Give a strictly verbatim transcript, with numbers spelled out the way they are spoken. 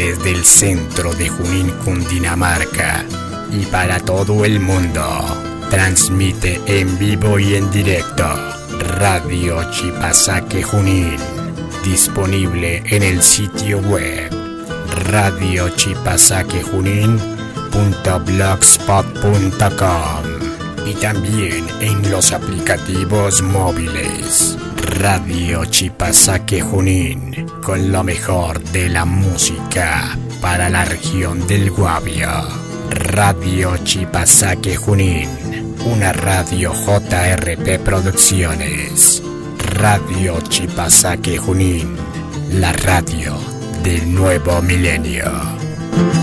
desde el centro de Junín, Cundinamarca, y para todo el mundo. Transmite en vivo y en directo Radio Chipazaque Junín, disponible en el sitio web radio chipazaque junín punto blogspot punto com y también en los aplicativos móviles. Radio Chipazaque Junín, con lo mejor de la música para la región del Guavio. Radio Chipazaque Junín, una radio J R P Producciones. Radio Chipazaque Junín, la radio del nuevo milenio.